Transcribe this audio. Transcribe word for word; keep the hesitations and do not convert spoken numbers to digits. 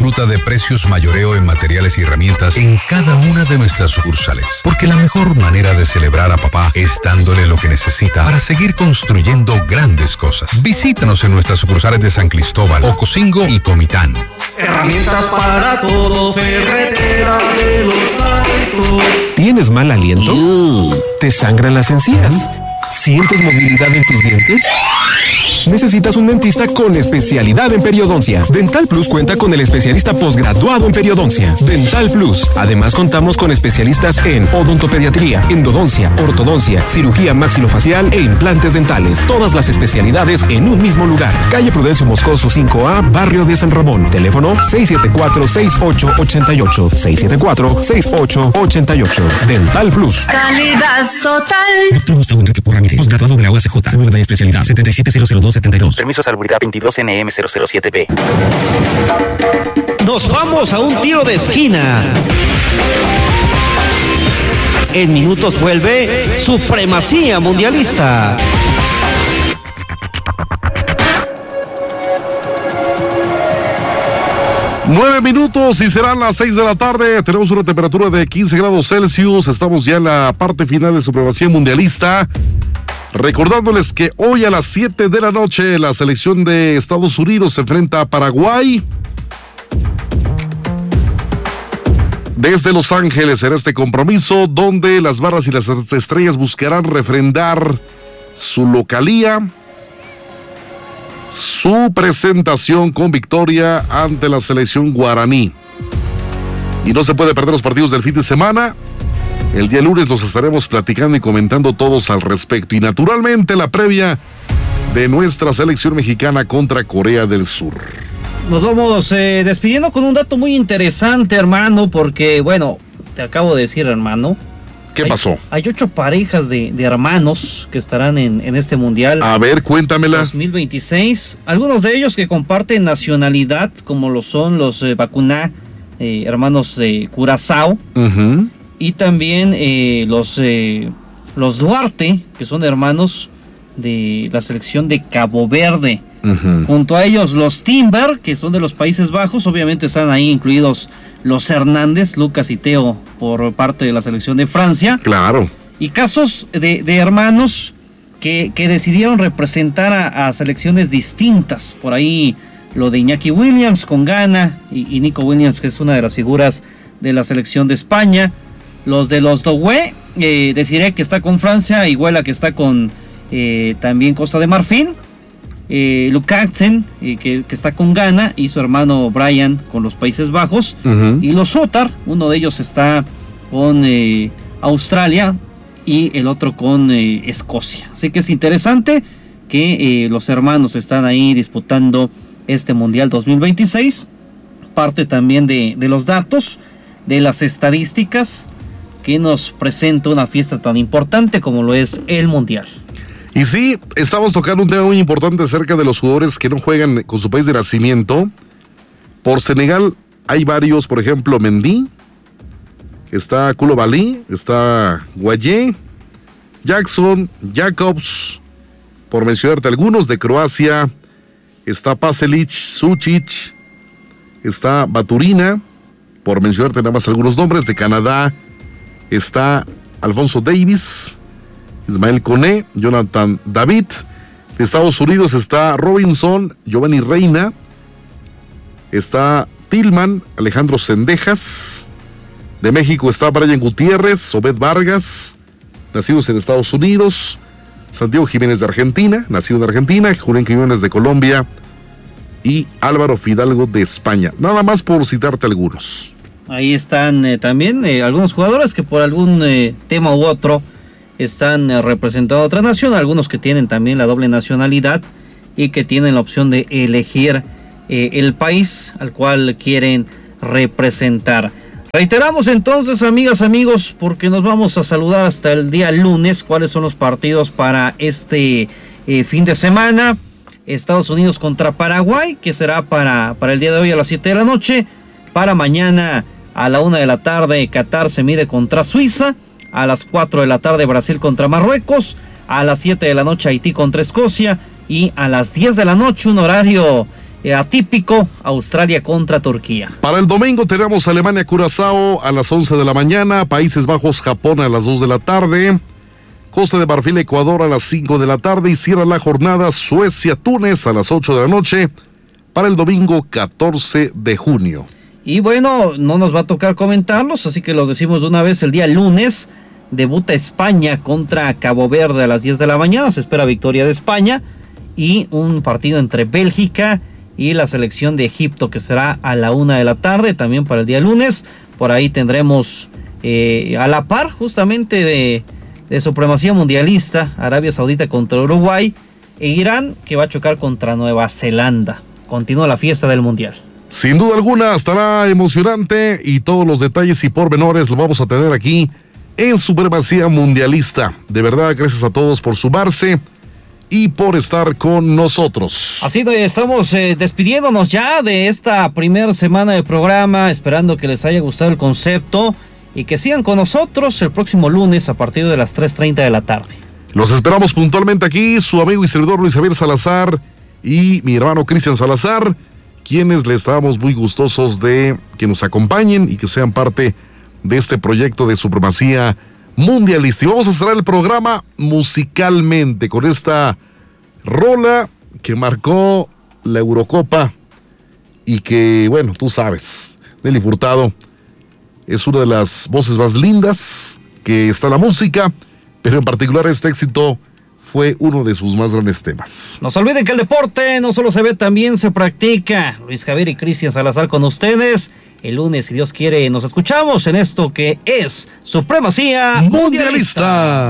disfruta de precios mayoreo en materiales y herramientas en cada una de nuestras sucursales. Porque la mejor manera de celebrar a papá es dándole lo que necesita para seguir construyendo grandes cosas. Visítanos en nuestras sucursales de San Cristóbal, Ocosingo y Comitán. Herramientas para todo, ferretera de los hábitos. ¿Tienes mal aliento? Uh. ¿Te sangran las encías? ¿Sientes movilidad en tus dientes? Necesitas un dentista con especialidad en periodoncia. Dental Plus cuenta con el especialista posgraduado en periodoncia. Dental Plus. Además, contamos con especialistas en odontopediatría, endodoncia, ortodoncia, cirugía maxilofacial e implantes dentales. Todas las especialidades en un mismo lugar. Calle Prudencio Moscoso cinco A, Barrio de San Ramón. Teléfono seis siete cuatro, seis ocho ocho ocho. seis siete cuatro, seis ocho ocho ocho. Dental Plus. Calidad total. Doctor Gustavo Enrique Porramírez, posgraduado de la U A C J, seguro de especialidad setenta y siete cero cero dos setenta y dos. Permiso de salubridad veintidós N M cero cero siete B. Nos vamos a un tiro de esquina. En minutos vuelve Supremacía Mundialista. Nueve minutos y serán las seis de la tarde. Tenemos una temperatura de quince grados Celsius. Estamos ya en la parte final de Supremacía Mundialista. Recordándoles que hoy a las siete de la noche la selección de Estados Unidos se enfrenta a Paraguay. Desde Los Ángeles será este compromiso donde las barras y las estrellas buscarán refrendar su localía, su presentación con victoria ante la selección guaraní. Y no se puede perder los partidos del fin de semana. El día lunes los estaremos platicando y comentando todos al respecto. Y naturalmente la previa de nuestra selección mexicana contra Corea del Sur. Nos vamos eh, despidiendo con un dato muy interesante, hermano, porque, bueno, te acabo de decir, hermano. ¿Qué hay, pasó? Hay ocho parejas de, de hermanos que estarán en, en este mundial. A ver, cuéntamela. dos mil veintiséis. Algunos de ellos que comparten nacionalidad, como lo son los eh, Bacuná, eh, hermanos de Curazao. Uh-huh. Y también eh, los, eh, los Duarte, que son hermanos de la selección de Cabo Verde. Uh-huh. Junto a ellos los Timber, que son de los Países Bajos. Obviamente están ahí incluidos los Hernández, Lucas y Teo, por parte de la selección de Francia. Claro. Y casos de, de hermanos que, que decidieron representar a, a selecciones distintas. Por ahí lo de Iñaki Williams con Ghana y, y Nico Williams, que es una de las figuras de la selección de España. Los de los Doué, eh, deciré que está con Francia, Iguela que está con eh, también Costa de Marfil, eh, Lukasen eh, que, que está con Ghana y su hermano Brian con los Países Bajos. Uh-huh. Y los Sotar, uno de ellos está con eh, Australia y el otro con eh, Escocia. Así que es interesante que eh, los hermanos están ahí disputando este Mundial dos mil veintiséis. Parte también de, de los datos, de las estadísticas que nos presenta una fiesta tan importante como lo es el Mundial. Y sí, estamos tocando un tema muy importante acerca de los jugadores que no juegan con su país de nacimiento. Por Senegal hay varios, por ejemplo, Mendy, está Koulibaly, está Guayé, Jackson, Jacobs, por mencionarte algunos. De Croacia está Paselic, Sučić, está Baturina, por mencionarte nada más algunos nombres. De Canadá está Alfonso Davis, Ismael Koné, Jonathan David. De Estados Unidos está Robinson, Giovanni Reina, está Tillman, Alejandro Cendejas. De México está Brian Gutiérrez, Obed Vargas, nacidos en Estados Unidos. Santiago Jiménez de Argentina, nacido en Argentina. Julián Quiñones de Colombia y Álvaro Fidalgo de España. Nada más por citarte algunos. Ahí están eh, también eh, algunos jugadores que por algún eh, tema u otro están eh, representando a otra nación, algunos que tienen también la doble nacionalidad y que tienen la opción de elegir eh, el país al cual quieren representar. Reiteramos entonces, amigas, amigos, porque nos vamos a saludar hasta el día lunes, cuáles son los partidos para este eh, fin de semana. Estados Unidos contra Paraguay, que será para, para el día de hoy a las siete de la noche. Para mañana a la una de la tarde, Qatar se mide contra Suiza. A las cuatro de la tarde, Brasil contra Marruecos. A las siete de la noche, Haití contra Escocia. Y a las diez de la noche, un horario eh, atípico, Australia contra Turquía. Para el domingo tenemos Alemania-Curazao a las once de la mañana, Países Bajos-Japón a las dos de la tarde, Costa de Marfil-Ecuador a las cinco de la tarde y cierra la jornada Suecia-Túnez a las ocho de la noche para el domingo catorce de junio. Y bueno, no nos va a tocar comentarlos, así que los decimos de una vez. El día lunes debuta España contra Cabo Verde a las diez de la mañana, se espera victoria de España, y un partido entre Bélgica y la selección de Egipto que será a la una de la tarde, también para el día lunes. Por ahí tendremos eh, a la par justamente de, de supremacía mundialista, Arabia Saudita contra Uruguay, e Irán que va a chocar contra Nueva Zelanda. Continúa la fiesta del Mundial. Sin duda alguna estará emocionante y todos los detalles y pormenores los vamos a tener aquí en Supremacía Mundialista. De verdad, gracias a todos por sumarse y por estar con nosotros. Así de, estamos eh, despidiéndonos ya de esta primera semana de programa, esperando que les haya gustado el concepto y que sigan con nosotros el próximo lunes a partir de las tres treinta de la tarde. Los esperamos puntualmente aquí, su amigo y servidor Luis Javier Salazar y mi hermano Cristian Salazar, quienes le estamos muy gustosos de que nos acompañen y que sean parte de este proyecto de Supremacía Mundialista. Y vamos a cerrar el programa musicalmente con esta rola que marcó la Eurocopa y que, bueno, tú sabes, Nelly Furtado es una de las voces más lindas que está en la música, pero en particular este éxito fue uno de sus más grandes temas. No se olviden que el deporte no solo se ve, también se practica. Luis Javier y Cristian Salazar con ustedes. El lunes, si Dios quiere, nos escuchamos en esto que es Supremacía Mundialista. Mundialista.